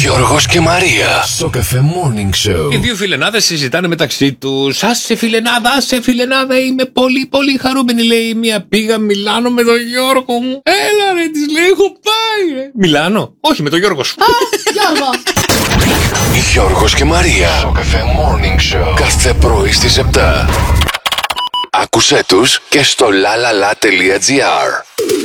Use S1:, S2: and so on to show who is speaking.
S1: Γιώργος και Μαρία. Σοκαφέ Morning Show.
S2: Οι δύο φιλενάδες συζητάνε μεταξύ τους. Άσε φιλενάδα, είμαι πολύ πολύ χαρούμενη, λέει η μία. Πήγα Μιλάνο με τον Γιώργο μου. Έλα ρε, της λέει, έχω πάει ρε. Μιλάνο, όχι με τον Γιώργο σου.
S3: Γιώργο.
S1: Γιώργος και Μαρία. Σοκαφέ Morning Show. Κάθε πρωί στις 7. Άκουσέ τους και στο lalala.gr.